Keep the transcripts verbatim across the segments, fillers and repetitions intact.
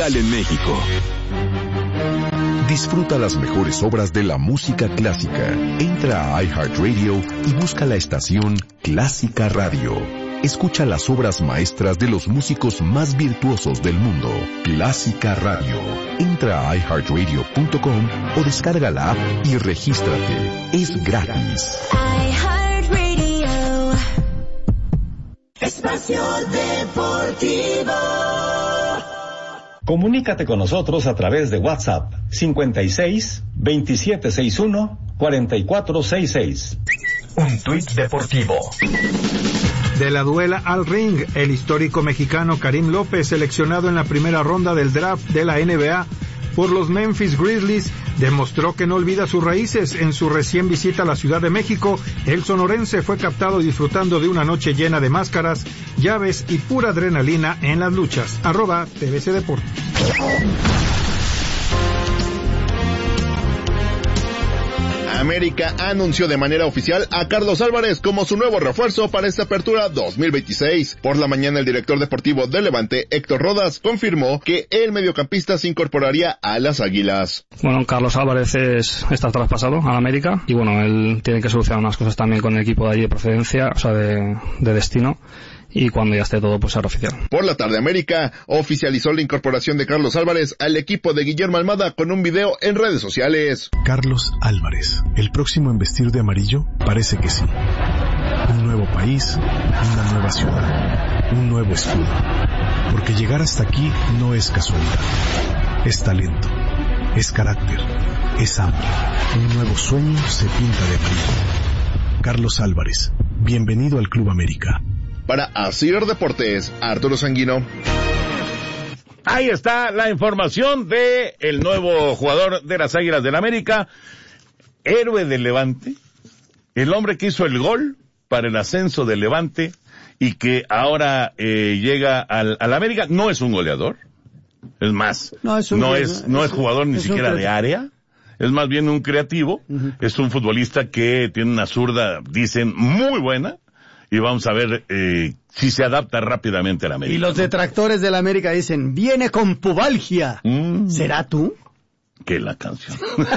capital en México. Disfruta las mejores obras de la música clásica. Entra a iHeartRadio y busca la estación Clásica Radio. Escucha las obras maestras de los músicos más virtuosos del mundo. Clásica Radio. Entra a i heart radio punto com o descarga la app y regístrate. Es gratis. iHeartRadio. Espacio Deportivo. Comunícate con nosotros a través de WhatsApp cincuenta y seis, veintisiete sesenta y uno, cuarenta y cuatro sesenta y seis. Un tuit deportivo. De la duela al ring, el histórico mexicano Karim López, seleccionado en la primera ronda del draft de la N B A por los Memphis Grizzlies, demostró que no olvida sus raíces. En su recién visita a la Ciudad de México, el sonorense fue captado disfrutando de una noche llena de máscaras, llaves y pura adrenalina en las luchas. Arroba T V C Deportes. América anunció de manera oficial a Carlos Álvarez como su nuevo refuerzo para esta apertura dos mil veintiséis. Por la mañana, el director deportivo del Levante, Héctor Rodas, confirmó que el mediocampista se incorporaría a las Águilas. Bueno, Carlos Álvarez es, está traspasado a América y bueno, él tiene que solucionar unas cosas también con el equipo de allí de procedencia, o sea, de, de destino. Y cuando ya esté todo, pues será oficial. Por la tarde, América oficializó la incorporación de Carlos Álvarez al equipo de Guillermo Almada con un video en redes sociales. Carlos Álvarez, el próximo en vestir de amarillo, parece que sí. Un nuevo país, una nueva ciudad, un nuevo escudo. Porque llegar hasta aquí no es casualidad. Es talento, es carácter, es hambre. Un nuevo sueño se pinta de amarillo. Carlos Álvarez, bienvenido al Club América. Para Asir Deportes, Arturo Sanguino. Ahí está la información de el nuevo jugador de las Águilas del América, héroe del Levante, el hombre que hizo el gol para el ascenso del Levante y que ahora eh, llega al, al América. No es un goleador, es más, no es, un, no es, no es, es jugador ni es siquiera un... de área. Es más bien un creativo. Uh-huh. Es un futbolista que tiene una zurda, dicen, muy buena. Y vamos a ver eh, si se adapta rápidamente a la América. Y los detractores de la América dicen, viene con pubalgia. Mm. ¿Será tú? Que la canción.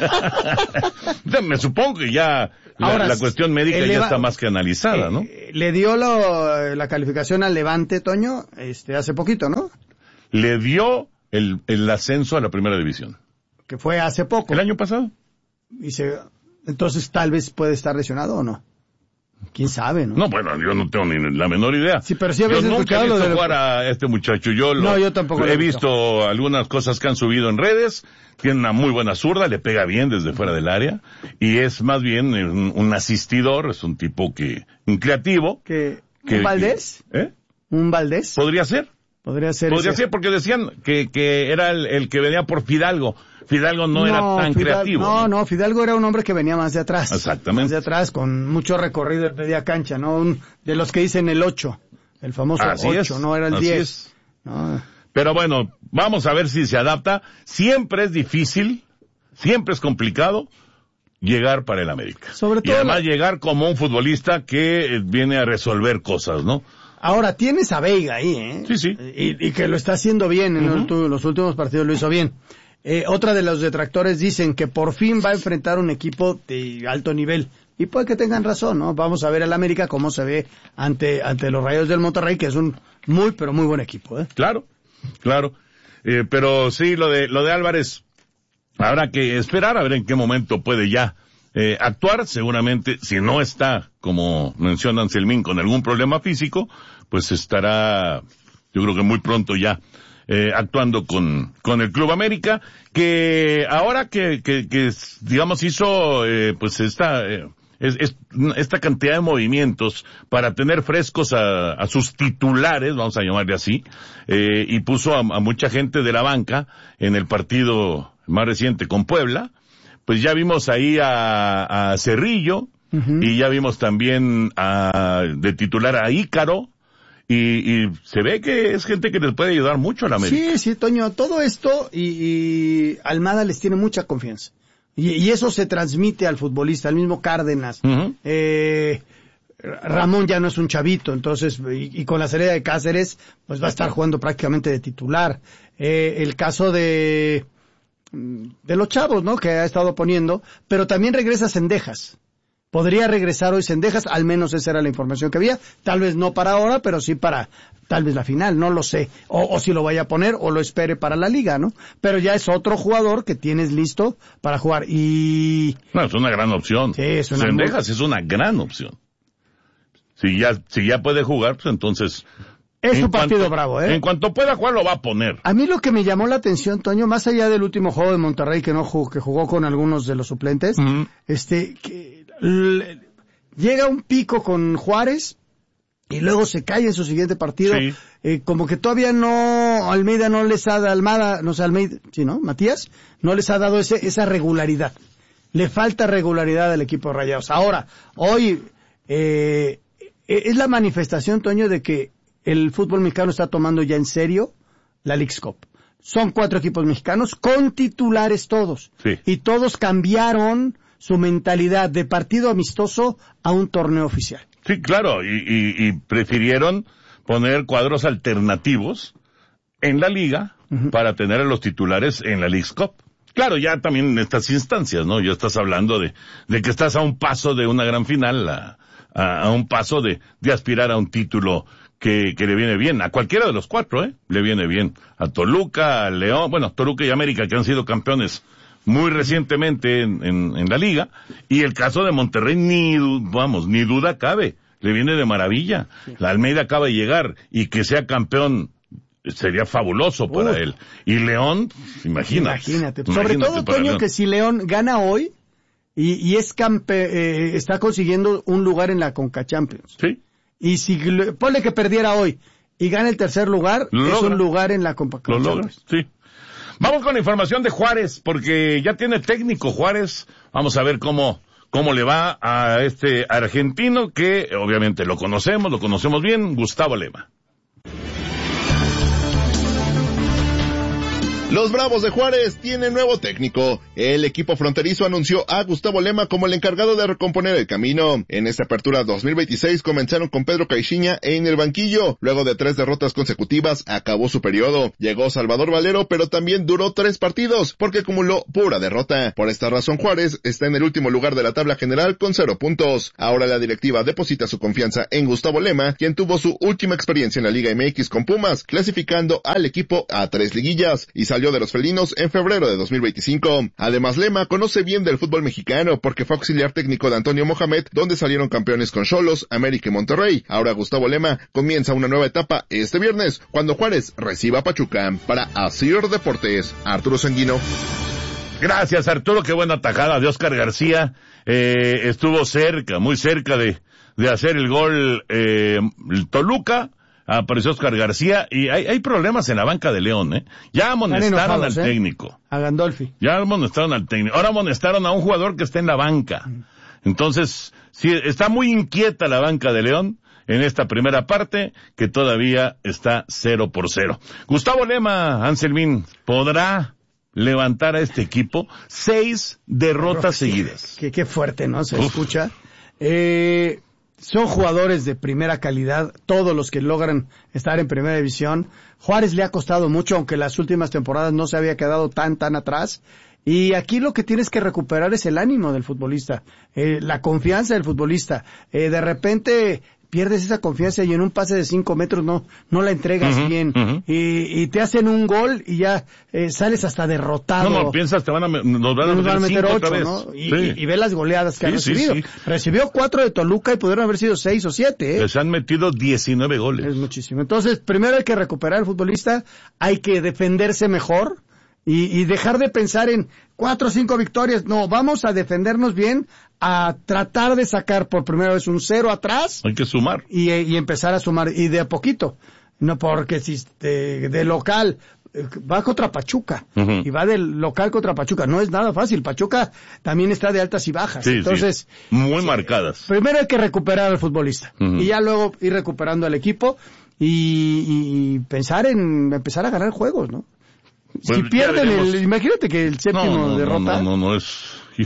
Me supongo que ya la, Ahora, la cuestión médica ya está más que analizada, eh, ¿no? Le dio lo, la calificación al Levante, Toño, este, hace poquito, ¿no? Le dio el, el ascenso a la primera división. Que fue hace poco. El año pasado. Y se, entonces tal vez puede estar lesionado o no. ¿Quién sabe, no? No, bueno, yo no tengo ni la menor idea. Sí, pero sí habéis yo nunca he visto lo de... jugar a este muchacho. Yo lo, no, yo tampoco he visto. visto algunas cosas que han subido en redes. Tiene una muy buena zurda, le pega bien desde fuera del área. Y es más bien un, un asistidor, es un tipo que, un creativo. ¿Que, que ¿Un Valdés? Que, ¿Eh? ¿Un Valdés? Podría ser. Podría ser. Podría ese. ser porque decían que, que era el, el que venía por Fidalgo. Fidalgo no, no era tan Fidal, creativo. No, no, Fidalgo era un hombre que venía más de atrás. Exactamente. Más de atrás, con mucho recorrido en media cancha, ¿no? Un, de los que dicen el ocho. El famoso Así ocho, es, no era el así diez. Es. No. Pero bueno, vamos a ver si se adapta. Siempre es difícil, siempre es complicado llegar para el América. Sobre todo y además la... llegar como un futbolista que viene a resolver cosas, ¿no? Ahora, tienes a Veiga ahí, ¿eh? Sí, sí. Y, y que lo está haciendo bien, en uh-huh. los últimos partidos lo hizo bien. Eh, otra de los detractores dicen que por fin va a enfrentar un equipo de alto nivel. Y puede que tengan razón, ¿no? Vamos a ver al América cómo se ve ante ante los Rayos del Monterrey, que es un muy, pero muy buen equipo, ¿eh? Claro, claro. Eh, pero sí, lo de lo de Álvarez, habrá que esperar a ver en qué momento puede ya eh, actuar. Seguramente, si no está, como menciona Anselmín, con algún problema físico, pues estará, yo creo que muy pronto ya, Eh, actuando con, con el Club América, que ahora que, que, que digamos hizo, eh, pues esta, eh, es, es, esta cantidad de movimientos para tener frescos a, a sus titulares, vamos a llamarle así, eh, y puso a, a mucha gente de la banca en el partido más reciente con Puebla, pues ya vimos ahí a, a Cerrillo, uh-huh. y ya vimos también a, de titular a Ícaro, Y, y se ve que es gente que les puede ayudar mucho a la América. Sí, sí, Toño, todo esto y, y Almada les tiene mucha confianza. Y, y eso se transmite al futbolista, al mismo Cárdenas. Uh-huh. Eh, Ramón ya no es un chavito, entonces, y, y con la salida de Cáceres, pues va a estar jugando prácticamente de titular. Eh, el caso de, de los chavos, ¿no? Que ha estado poniendo, pero también regresa Cendejas. Podría regresar hoy Cendejas, al menos esa era la información que había, tal vez no para ahora, pero sí para tal vez la final, no lo sé, o, o si lo vaya a poner o lo espere para la liga, ¿no? Pero ya es otro jugador que tienes listo para jugar y... No, es una gran opción. Sí, es una Cendejas muy... es una gran opción. Si ya, si ya puede jugar, pues entonces... Es un partido cuanto, bravo, ¿eh? En cuanto pueda jugar lo va a poner. A mí lo que me llamó la atención, Toño, más allá del último juego de Monterrey que no jugó, que jugó con algunos de los suplentes, uh-huh. este, que l- llega un pico con Juárez y luego se cae en su siguiente partido, sí. eh, como que todavía no, Almeida no les ha dado, Almada, no sé, Almeida, sí, ¿no? Matías, no les ha dado ese, esa regularidad. Le falta regularidad al equipo de Rayados. Ahora, hoy, eh, es la manifestación, Toño, de que el fútbol mexicano está tomando ya en serio la Leagues Cup. Son cuatro equipos mexicanos con titulares todos. Sí. Y todos cambiaron su mentalidad de partido amistoso a un torneo oficial. Sí, claro, y, y, y prefirieron poner cuadros alternativos en la liga uh-huh. para tener a los titulares en la Leagues Cup. Claro, ya también en estas instancias, ¿no? Ya estás hablando de, de que estás a un paso de una gran final, a, a, a un paso de, de aspirar a un título que, que le viene bien, a cualquiera de los cuatro, ¿eh? Le viene bien. A Toluca, a León, bueno, Toluca y América que han sido campeones muy recientemente en, en, en la liga, y el caso de Monterrey ni, vamos, ni duda cabe, le viene de maravilla. Sí. La Almeida acaba de llegar, y que sea campeón sería fabuloso para uh. él. Y León, imagínate. Imagínate. Sobre imagínate todo, Toño, León. Que si León gana hoy, y, y es campe, eh, está consiguiendo un lugar en la Conca Champions. Sí. Y si, ponle que perdiera hoy y gana el tercer lugar, lo es logra. un lugar en la Conca Champions. Sí. Vamos con la información de Juárez, porque ya tiene técnico Juárez. Vamos a ver cómo, cómo le va a este argentino que obviamente lo conocemos, lo conocemos bien, Gustavo Lema. Los Bravos de Juárez tienen nuevo técnico. El equipo fronterizo anunció a Gustavo Lema como el encargado de recomponer el camino. En esta apertura dos mil veintiséis comenzaron con Pedro Caixinha en el banquillo. Luego de tres derrotas consecutivas, acabó su periodo. Llegó Salvador Valero, pero también duró tres partidos, porque acumuló pura derrota. Por esta razón, Juárez está en el último lugar de la tabla general con cero puntos. Ahora la directiva deposita su confianza en Gustavo Lema, quien tuvo su última experiencia en la Liga M X con Pumas, clasificando al equipo a tres liguillas, y salió de los felinos en febrero de dos mil veinticinco. Además, Lema conoce bien del fútbol mexicano porque fue auxiliar técnico de Antonio Mohamed, donde salieron campeones con Xolos, América y Monterrey. Ahora Gustavo Lema comienza una nueva etapa este viernes, cuando Juárez reciba a Pachuca. Para Asir Deportes, Arturo Sanguino. Gracias, Arturo, qué buena tajada de Oscar García. Eh, estuvo cerca, muy cerca de, de hacer el gol eh, el Toluca. Apareció Oscar García, y hay, hay problemas en la banca de León, ¿eh? Ya amonestaron enojados, al ¿eh? técnico. A Gandolfi. Ya amonestaron al técnico. Ahora amonestaron a un jugador que está en la banca. Mm. Entonces, sí, está muy inquieta la banca de León en esta primera parte, que todavía está cero por cero. Gustavo Lema, Anselmín, ¿podrá levantar a este equipo? Seis derrotas sí, seguidas. Qué, qué fuerte, ¿no? Se Uf. escucha. Eh... Son jugadores de primera calidad, todos los que logran estar en primera división. Juárez le ha costado mucho, aunque las últimas temporadas no se había quedado tan, tan atrás. Y aquí lo que tienes que recuperar es el ánimo del futbolista, eh, la confianza del futbolista. Eh, de repente pierdes esa confianza y en un pase de cinco metros no no la entregas uh-huh, bien. Uh-huh. Y, y te hacen un gol y ya eh, sales hasta derrotado. No, no, piensas, te van a, nos van a nos meter, van a meter ocho, otra vez. ¿no? Y, sí. y, y ve las goleadas que sí, ha recibido. Sí, sí. Recibió cuatro de Toluca y pudieron haber sido seis o siete. ¿eh? Les han metido diecinueve goles. Es muchísimo. Entonces, primero hay que recuperar al futbolista, hay que defenderse mejor. Y, y dejar de pensar en cuatro o cinco victorias. No, vamos a defendernos bien, a tratar de sacar por primera vez un cero atrás. Hay que sumar. Y, y empezar a sumar, y de a poquito. No, porque si de, de local va contra Pachuca, uh-huh. y va del local contra Pachuca, no es nada fácil. Pachuca también está de altas y bajas. Sí, entonces, sí. Muy sí, marcadas. Primero hay que recuperar al futbolista, uh-huh. y ya luego ir recuperando al equipo, y, y pensar en empezar a ganar juegos, ¿no? Si pues pierden el, imagínate que el séptimo no, no, derrota. No, no, no, es, híjole.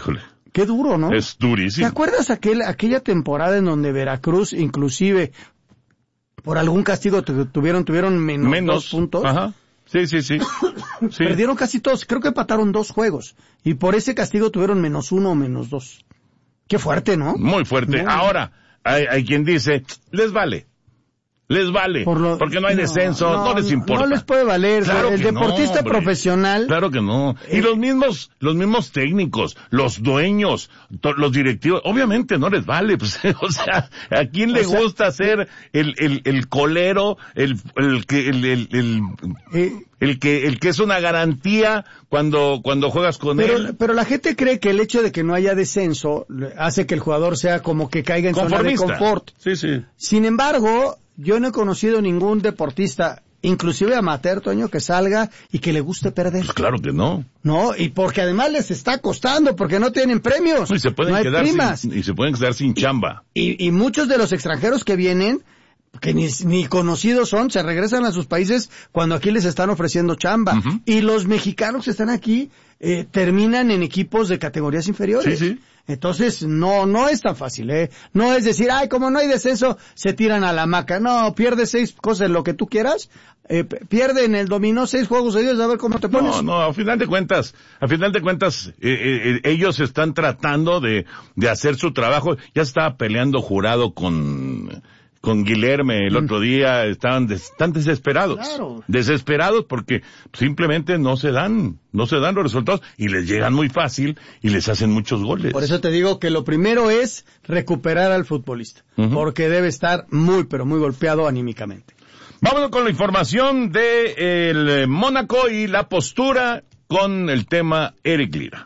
Qué duro, ¿no? Es durísimo. ¿Te acuerdas aquel, aquella temporada en donde Veracruz, inclusive, por algún castigo tu, tuvieron, tuvieron menos, menos dos puntos? Ajá. Sí, sí, sí. sí. Perdieron casi todos. Creo que empataron dos juegos. Y por ese castigo tuvieron menos uno o menos dos. Qué fuerte, ¿no? Muy fuerte. No. Ahora, hay, hay quien dice, les vale. Les vale, Por lo, porque no hay no, descenso, no, no les importa. No les puede valer, claro el deportista no, profesional. Claro que no. Y eh, los mismos, los mismos técnicos, los dueños, to, los directivos, obviamente no les vale, pues, o sea, ¿a quién le sea, gusta ser el, el, el colero, el, el que, el, el, el, eh, el que, el que es una garantía cuando, cuando juegas con pero, él? Pero la gente cree que el hecho de que no haya descenso hace que el jugador sea como que caiga en zona de confort. Sí, sí. Sin embargo, yo no he conocido ningún deportista, inclusive amateur, Toño, que salga y que le guste perder. Pues claro que no. No, y porque además les está costando, porque no tienen premios. Y se pueden, no hay quedar, primas. Sin, y se pueden quedar sin chamba. Y, y muchos de los extranjeros que vienen, que ni, ni conocidos son, se regresan a sus países cuando aquí les están ofreciendo chamba. Uh-huh. Y los mexicanos que están aquí eh, terminan en equipos de categorías inferiores. Sí, sí. Entonces, no, no es tan fácil, ¿eh? No es decir, ay, como no hay descenso, se tiran a la hamaca. No, pierdes seis cosas, lo que tú quieras, eh, pierde en el dominó seis juegos seguidos, a ver cómo te pones. No, no, a final de cuentas, a final de cuentas, eh, eh, ellos están tratando de, de hacer su trabajo. Ya estaba peleando Jurado con, con Guilherme el otro día, estaban des, están desesperados. Claro. Desesperados porque simplemente no se dan, no se dan los resultados y les llegan muy fácil y les hacen muchos goles. Por eso te digo que lo primero es recuperar al futbolista, uh-huh. porque debe estar muy, pero muy golpeado anímicamente. Vámonos con la información de el Mónaco y la postura con el tema Eric Lira.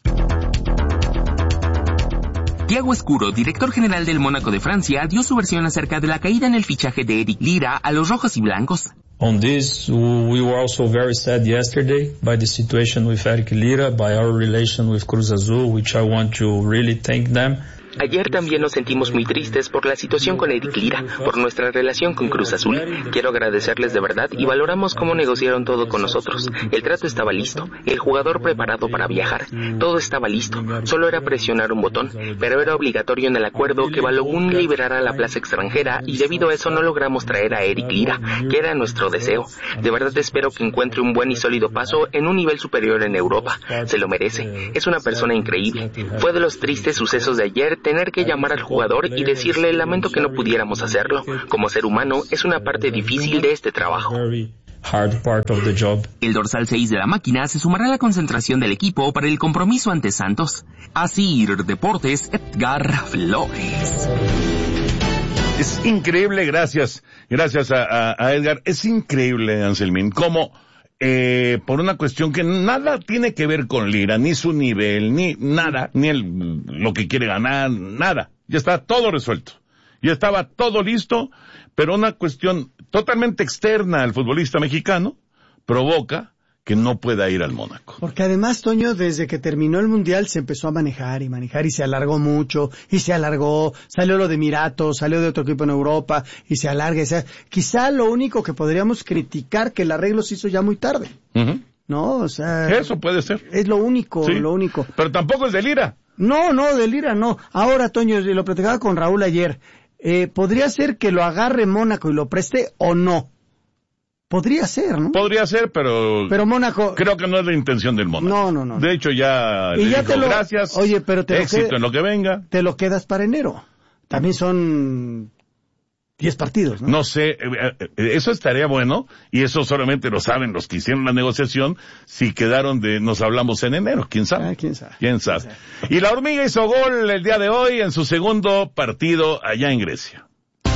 Thiago Escuro, director general del Mónaco de Francia, dio su versión acerca de la caída en el fichaje de Eric Lira a los rojos y blancos. On this, we were also very sad yesterday by the situation with Eric Lira, by our relation with Cruz Azul, which I want to really thank them. Ayer también nos sentimos muy tristes por la situación con Eric Lira, por nuestra relación con Cruz Azul. Quiero agradecerles de verdad y valoramos cómo negociaron todo con nosotros. El trato estaba listo, el jugador preparado para viajar, todo estaba listo, solo era presionar un botón, pero era obligatorio en el acuerdo que Balogun liberara la plaza extranjera y debido a eso no logramos traer a Eric Lira, que era nuestro deseo. De verdad espero que encuentre un buen y sólido paso en un nivel superior en Europa. Se lo merece, es una persona increíble. Fue de los tristes sucesos de ayer tener que llamar al jugador y decirle lamento que no pudiéramos hacerlo. Como ser humano, es una parte difícil de este trabajo. El dorsal seis de la máquina se sumará a la concentración del equipo para el compromiso ante Santos. Así Deportes, Edgar Flores. Es increíble, gracias, gracias a, a, a Edgar, es increíble, Anselmín, cómo Eh, por una cuestión que nada tiene que ver con Lira, ni su nivel, ni nada, ni el, lo que quiere ganar, nada. Ya está todo resuelto. Ya estaba todo listo, pero una cuestión totalmente externa al futbolista mexicano provoca que no pueda ir al Mónaco. Porque además, Toño, desde que terminó el Mundial se empezó a manejar y manejar y se alargó mucho, y se alargó, salió lo de Emiratos, salió de otro equipo en Europa, y se alarga, y se... Quizá lo único que podríamos criticar que el arreglo se hizo ya muy tarde. Uh-huh. ¿No? O sea... Eso puede ser. Es lo único, sí, lo único. Pero tampoco es de Lira. No, no, de Lira no. Ahora, Toño, lo platicaba con Raúl ayer, eh, ¿podría ser que lo agarre Mónaco y lo preste o no? Podría ser, ¿no? Podría ser, pero... Pero Mónaco... Creo que no es la intención del Mónaco. No, no, no. De hecho, ya... Y le ya dijo, te lo... gracias. Oye, pero te éxito lo qued... en lo que venga. Te lo quedas para enero. También son diez partidos, ¿no? No sé, eso estaría bueno, y eso solamente lo saben los que hicieron la negociación, si quedaron de... Nos hablamos en enero, ¿quién sabe? Ah, ¿quién sabe? ¿Quién sabe? ¿Quién sabe? Y la Hormiga hizo gol el día de hoy en su segundo partido allá en Grecia.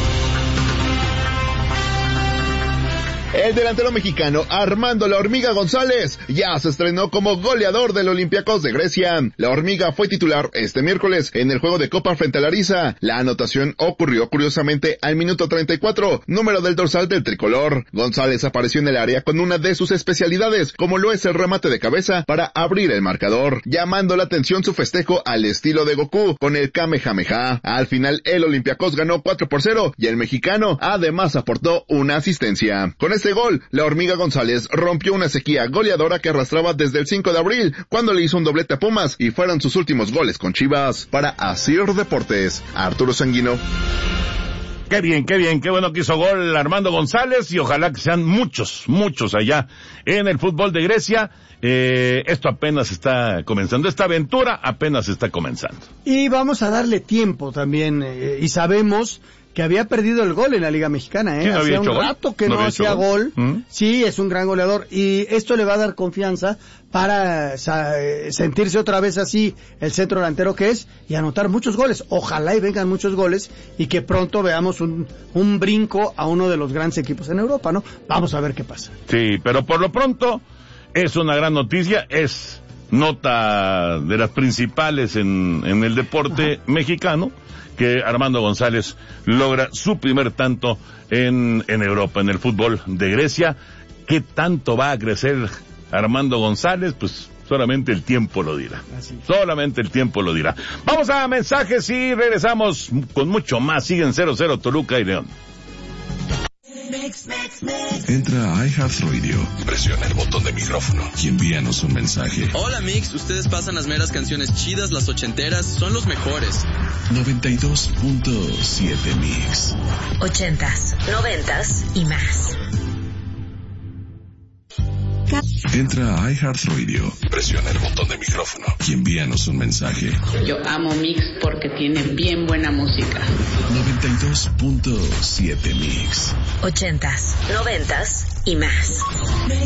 El delantero mexicano Armando La Hormiga González ya se estrenó como goleador del Olympiacos de Grecia. La Hormiga fue titular este miércoles en el juego de Copa frente a Larissa. La anotación ocurrió curiosamente al minuto treinta y cuatro, número del dorsal del tricolor. González apareció en el área con una de sus especialidades, como lo es el remate de cabeza para abrir el marcador, llamando la atención su festejo al estilo de Goku con el Kamehameha. Al final el Olympiacos ganó cuatro por cero y el mexicano además aportó una asistencia. Con este ese gol, la Hormiga González rompió una sequía goleadora que arrastraba desde el cinco de abril, cuando le hizo un doblete a Pumas y fueron sus últimos goles con Chivas. Para Asir Deportes, Arturo Sanguino. Qué bien, qué bien, qué bueno que hizo gol Armando González y ojalá que sean muchos, muchos allá en el fútbol de Grecia. Eh, esto apenas está comenzando, esta aventura apenas está comenzando. Y vamos a darle tiempo también, eh, y sabemos que había perdido el gol en la Liga Mexicana, ¿eh? ¿No Hacía un gol? rato que no, no hacía gol. gol. ¿Mm? Sí, es un gran goleador y esto le va a dar confianza para sa- sentirse otra vez así el centro delantero que es y anotar muchos goles. Ojalá y vengan muchos goles y que pronto veamos un, un brinco a uno de los grandes equipos en Europa, ¿no? Vamos a ver qué pasa. Sí, pero por lo pronto es una gran noticia, es nota de las principales en, en el deporte Ajá. mexicano, que Armando González logra su primer tanto en, en Europa, en el fútbol de Grecia. ¿Qué tanto va a crecer Armando González? Pues solamente el tiempo lo dirá. Así. Solamente el tiempo lo dirá. Vamos a mensajes y regresamos con mucho más. Siguen cero cero Toluca y León. Mix, mix, mix. Entra a iHeartRadio, presiona el botón de micrófono y envíanos un mensaje. Hola Mix, ustedes pasan las meras canciones chidas, las ochenteras, son los mejores. noventa y dos punto siete Mix. Ochentas, noventas y más. Entra a iHeartRadio, presiona el botón de micrófono y envíanos un mensaje. Yo amo Mix porque tiene bien buena música. noventa y dos punto siete Mix. Ochentas, noventas y más.